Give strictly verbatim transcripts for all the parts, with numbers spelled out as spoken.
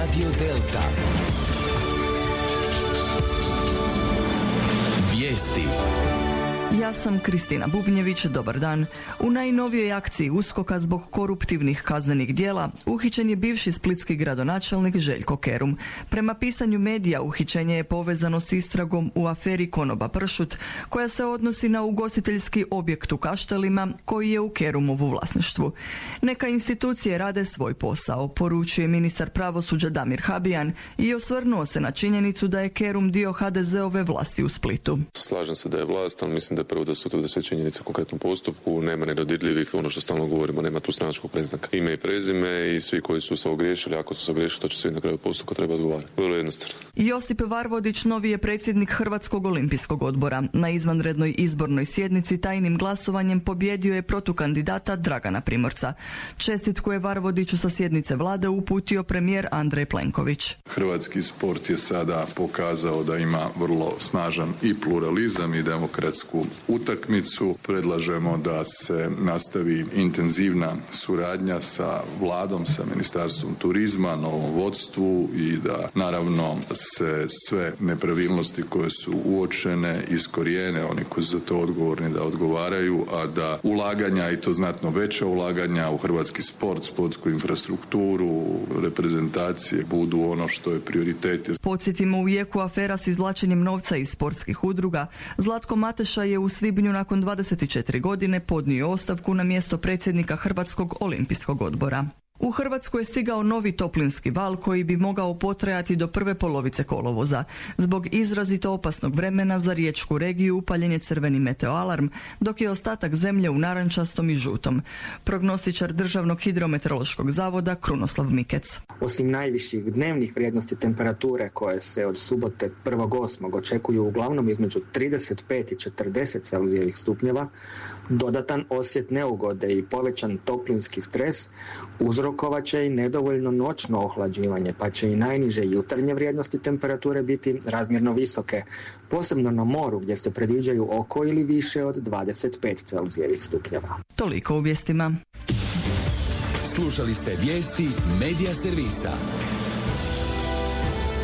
Radio Delta. Vijesti. Ja sam Kristina Bubnjević, dobar dan. U najnovijoj akciji USKOK-a zbog koruptivnih kaznenih djela uhićen je bivši splitski gradonačelnik Željko Kerum. Prema pisanju medija uhićenje je povezano s istragom u aferi Konoba pršut, koja se odnosi na ugostiteljski objekt u Kaštelima koji je u Kerumovu vlasništvu. Neka institucije rade svoj posao, poručuje ministar pravosuđa Damir Habijan i osvrnuo se na činjenicu da je Kerum dio ha de zeove vlasti u Splitu. Slažem se da je vlast, ali mislim da je prvo da su to sve činjenice u konkretnom postupku, nema nedodirljivih, ono što stalno govorimo, nema tu stranačkog predznaka. Ime i prezime i svi koji su se ogriješili, ako su se ogriješili, to će svi na kraju postupka treba odgovarati. Vrlo jednostavno. Josip Varvodić novi je predsjednik Hrvatskog olimpijskog odbora. Na izvanrednoj izbornoj sjednici tajnim glasovanjem pobjedio je protukandidata Dragana Primorca. Čestitku je Varvodiću sa sjednice vlade uputio premijer Andrej Plenković. Hrvatski sport je sada pokazao da ima vrlo snažan i pluralizam i demokratsku utakmicu. Predlažemo da se nastavi intenzivna suradnja sa vladom, sa Ministarstvom turizma, novom vodstvu i da naravno se sve nepravilnosti koje su uočene iskorijene, oni koji su za to odgovorni da odgovaraju, a da ulaganja i to znatno veća ulaganja u hrvatski sport, sportsku infrastrukturu, reprezentacije budu ono što je prioritet. Podsjetimo, u jeku afera s izvlačenjem novca iz sportskih udruga, Zlatko Mateša je u svibnju nakon dvadeset četiri godine podnio ostavku na mjesto predsjednika Hrvatskog olimpijskog odbora. U Hrvatsku je stigao novi toplinski val koji bi mogao potrajati do prve polovice kolovoza. Zbog izrazito opasnog vremena za riječku regiju upaljen je crveni meteoalarm, dok je ostatak zemlje u narančastom i žutom. Prognostičar Državnog hidrometeorološkog zavoda Krunoslav Mikec. Osim najviših dnevnih vrijednosti temperature koje se od subote prvog osmog očekuju uglavnom između trideset pet i četrdeset celzijevih stupnjeva, dodatan osjet neugode i povećan toplinski stres uzrokovat će i nedovoljno noćno ohlađivanje, pa će i najniže jutarnje vrijednosti temperature biti razmjerno visoke, posebno na moru gdje se predviđaju oko ili više od dvadeset pet celzijevih stupnjeva. Toliko u vijestima. Slušali ste vijesti Medija servisa.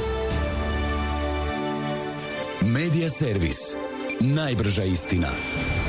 Medija servis. Najbrža istina.